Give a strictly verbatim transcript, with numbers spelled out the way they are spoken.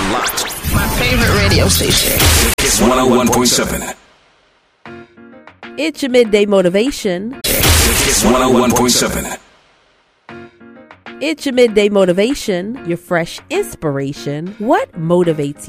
locked. My favorite radio station. It's one oh one point seven. It's your midday motivation. It's one oh one point seven. It's your midday motivation, your fresh inspiration. What motivates you?